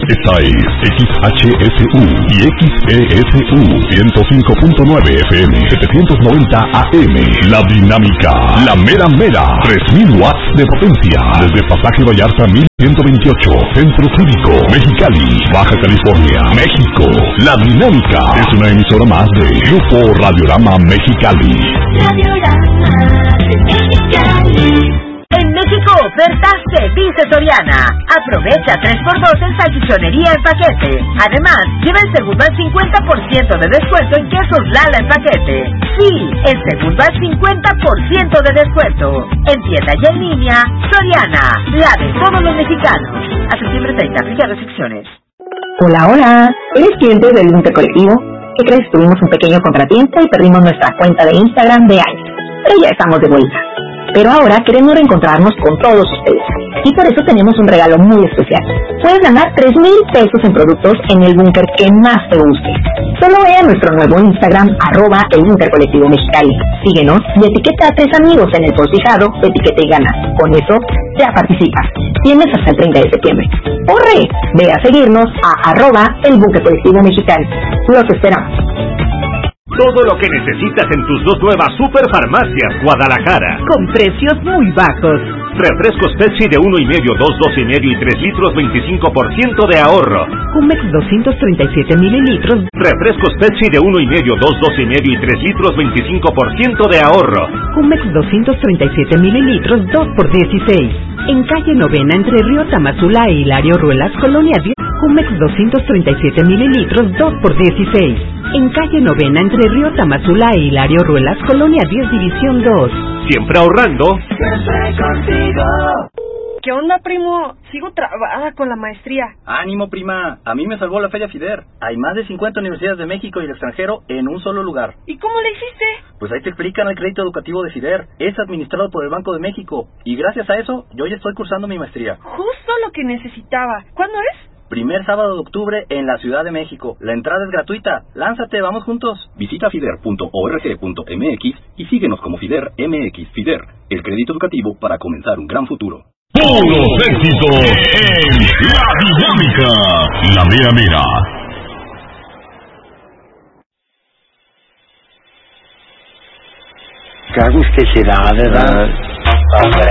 Esta es XHSU y XESU 105.9 FM 790 AM. La Dinámica, la mera mera, 3000 watts de potencia. Desde Pasaje Vallarta 1128, Centro Cívico, Mexicali, Baja California, México. La Dinámica es una emisora más de Grupo Radiorama Mexicali. Radiorama Mexicali. En México, ofertas que dice Soriana. Aprovecha 3x2 en salchichonería en paquete. Además, lleva el segundo al 50% de descuento en quesos Lala en paquete. Sí, el segundo al 50% de descuento. En tienda y en línea, Soriana, la de todos los mexicanos. A septiembre 30, aplica restricciones. Hola, ¿eres cliente del Búnker Colectivo? ¿Qué crees? Tuvimos un pequeño contratiempo y perdimos nuestra cuenta de Instagram de años. Pero ya estamos de vuelta. Pero ahora queremos reencontrarnos con todos ustedes. Y por eso tenemos un regalo muy especial. Puedes ganar 3,000 pesos en productos en el búnker que más te guste. Solo ve a nuestro nuevo Instagram, @el Búnker Colectivo Mexicali. Síguenos y etiqueta a 3 amigos en el post fijado, etiqueta y gana. Con eso, ya participas. Tienes hasta el 30 de septiembre. ¡Corre! Ve a seguirnos a @el Búnker Colectivo Mexicali. Los esperamos. Todo lo que necesitas en tus dos nuevas Superfarmacias Guadalajara. Con precios muy bajos. Refrescos Pepsi de 1,5, 2, 2,5 y 3 litros, 25% de ahorro. Jumex 237 mililitros. Refrescos Pepsi de 1,5, 2, 2,5 y 3 litros, 25% de ahorro. Jumex 237 mililitros, 2 por 16. En calle Novena, entre Río Tamazula e Hilario Ruelas, Colonia 10. Jumex 237 mililitros, 2 por 16. En calle Novena, entre Río Tamazula e Hilario Ruelas, Colonia 10, División 2. Siempre ahorrando. Siempre contigo. ¿Qué onda, primo? Sigo trabada con la maestría. Ánimo, prima. A mí me salvó la Feria FIDER. Hay más de 50 universidades de México y el extranjero en un solo lugar. ¿Y cómo le hiciste? Pues ahí te explican el crédito educativo de FIDER. Es administrado por el Banco de México. Y gracias a eso, yo ya estoy cursando mi maestría. Justo lo que necesitaba. ¿Cuándo es? Primer sábado de octubre en la Ciudad de México. La entrada es gratuita. Llánzate, vamos juntos. Visita fider.org.mx y síguenos como FIDER MX. FIDER, el crédito educativo para comenzar un gran futuro. Puros éxitos en La Dinámica, la mera mera. ¿Qué usted se da, verdad? Hombre.